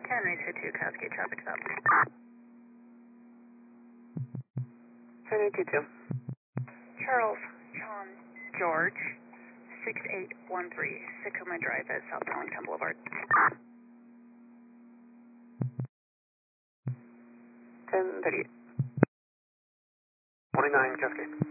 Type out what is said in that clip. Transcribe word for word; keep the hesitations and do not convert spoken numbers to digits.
Henry two two, Cascade traffic stop. Henry two two. Charles, John, George, six eight one three, Tacoma Drive at South Arlington Boulevard. ten thirty-eight. twenty-nine, Cascade.